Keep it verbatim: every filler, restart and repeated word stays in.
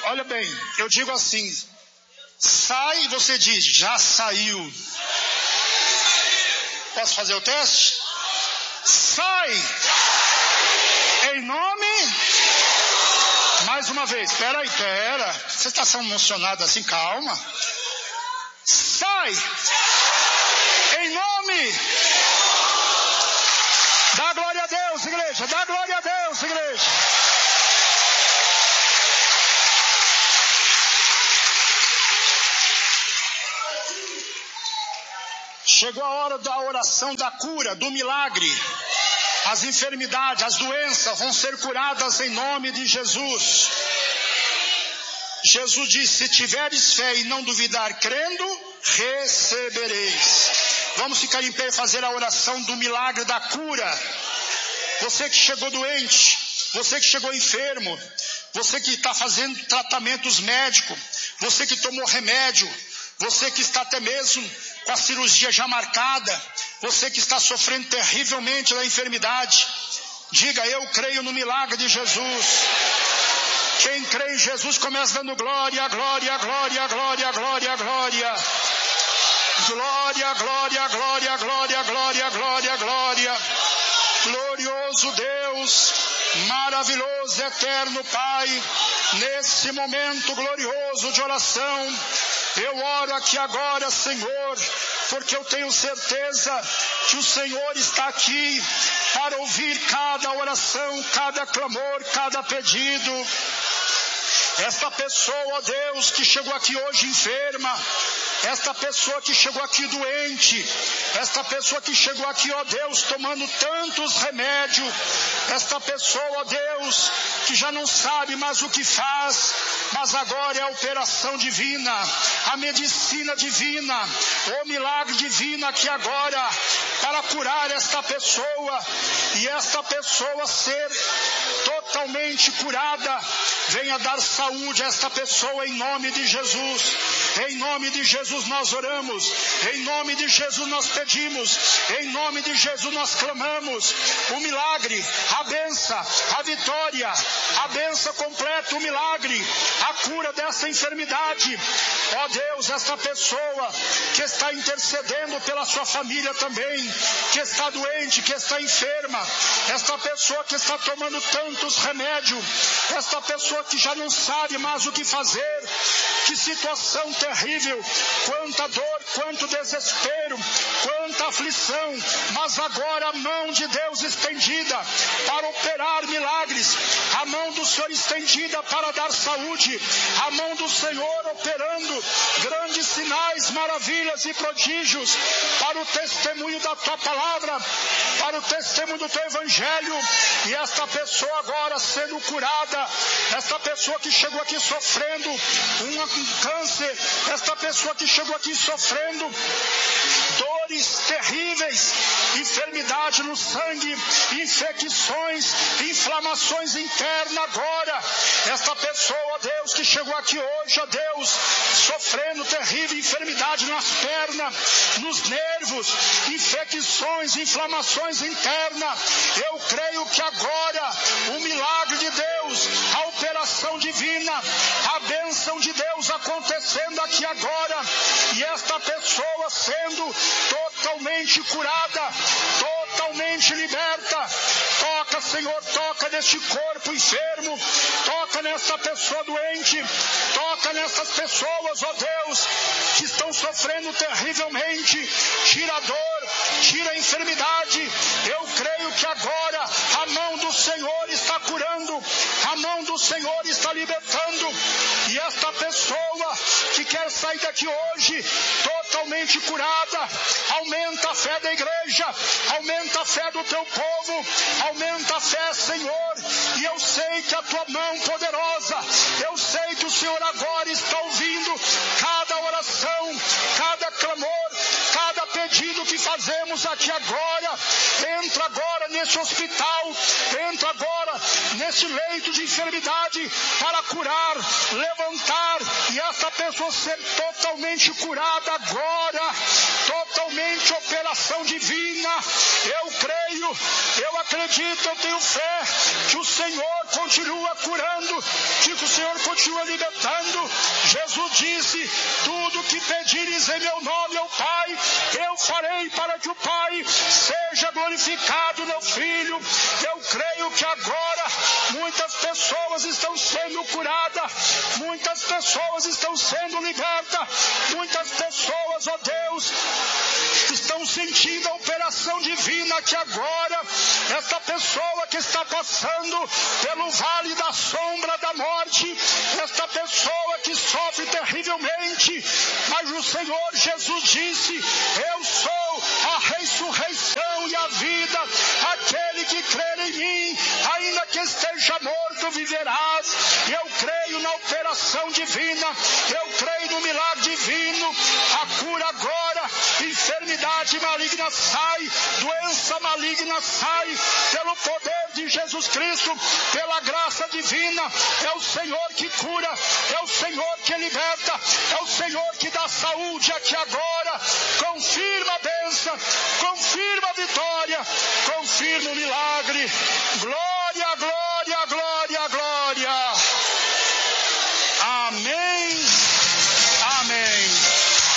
olha bem, eu digo assim, sai e você diz, já saiu. Posso fazer o teste? Sai! Em nome... Mais uma vez, espera aí, espera. Você está sendo emocionado assim, calma. Sai! Em nome... Dá glória a Deus, igreja, dá glória a Deus, igreja. Chegou a hora da oração da cura, do milagre. As enfermidades, as doenças vão ser curadas em nome de Jesus. Jesus disse, se tiveres fé e não duvidar crendo, recebereis. Vamos ficar em pé e fazer a oração do milagre da cura. Você que chegou doente, você que chegou enfermo, você que está fazendo tratamentos médicos, você que tomou remédio, você que está até mesmo com a cirurgia já marcada, você que está sofrendo terrivelmente da enfermidade, diga, eu creio no milagre de Jesus. Quem crê em Jesus começa dando glória, glória, glória, glória, glória, glória. Glória, glória, glória, glória, glória, glória, glória. Glorioso Deus, maravilhoso, eterno Pai, nesse momento glorioso de oração, eu oro aqui agora, Senhor, porque eu tenho certeza que o Senhor está aqui para ouvir cada oração, cada clamor, cada pedido. Esta pessoa, ó Deus, que chegou aqui hoje enferma, esta pessoa que chegou aqui doente, esta pessoa que chegou aqui, ó Deus, tomando tantos remédios, esta pessoa, ó Deus, que já não sabe mais o que faz, mas agora é a operação divina, a medicina divina, o milagre divino aqui agora, para curar esta pessoa, e esta pessoa ser totalmente curada. Venha dar saúde a esta pessoa em nome de Jesus. Em nome de Jesus nós oramos, em nome de Jesus nós pedimos, em nome de Jesus nós clamamos o milagre, a bênção, a vitória, a bênção completa, o milagre, a cura dessa enfermidade. Ó Deus, esta pessoa que está intercedendo pela sua família também, que está doente, que está enferma, esta pessoa que está tomando tantos remédios, esta pessoa que já não sabe mais o que fazer, que situação terrível, quanta dor, quanto desespero, quanta aflição, mas agora a mão de Deus estendida para operar milagres, a mão do Senhor estendida para dar saúde, a mão do Senhor operando grandes sinais, maravilhas e prodígios para o testemunho da tua palavra, para o testemunho do teu evangelho, e esta pessoa agora sendo curada, esta pessoa que chegou aqui sofrendo um câncer, esta pessoa que chegou aqui sofrendo dores terríveis, enfermidade no sangue, infecções, inflamações internas agora, esta pessoa, ó Deus, que chegou aqui hoje, ó Deus, sofrendo terrível enfermidade nas pernas, nos nervos, infecções, inflamações internas, eu creio que agora o milagre de Deus, a operação divina, a bênção de Deus acontecendo aqui agora, e esta pessoa sendo totalmente curada, totalmente liberta. Toca, Senhor, toca neste corpo enfermo, toca nessa pessoa doente, toca nessas pessoas, ó Deus, que estão sofrendo terrivelmente, tira a dor, tira a enfermidade. Eu creio que agora a mão do Senhor está curando, a mão do Senhor está libertando, e esta pessoa que quer sair daqui hoje totalmente curada, aumenta a fé da igreja, aumenta a fé do teu povo, aumenta a fé, Senhor, e eu sei que a tua mão poderosa, eu sei que o Senhor agora está ouvindo cada oração, cada clamor, cada pedido que fazemos aqui agora. Entra agora nesse hospital, entra agora nesse leito de enfermidade para curar, levantar, e essa pessoa ser totalmente curada agora, totalmente operação divina. Eu creio creio, eu acredito, eu tenho fé que o Senhor continua curando, que o Senhor continua libertando. Jesus disse: tudo que pedires em meu nome ao Pai, eu farei, para que o Pai seja glorificado no Filho. Eu creio que agora muitas pessoas estão sendo curadas, muitas pessoas estão sendo libertas, muitas pessoas, ó Deus, estão sentindo a operação divina que agora, esta pessoa que está passando pelo vale da sombra da morte, esta pessoa que sofre terrivelmente, mas o Senhor Jesus disse: eu sou a ressurreição e a vida, aquele que crer em mim, ainda que esteja morto, viverás. Eu creio na operação divina, eu creio no milagre divino, a cura agora, enfermidade maligna sai, doença maligna sai, pelo poder de Jesus Cristo, pela graça divina. É o Senhor que cura, é o Senhor que liberta, é o Senhor que dá saúde aqui agora. Confirma a bênção, confirma a vitória, confirma o milagre. Glória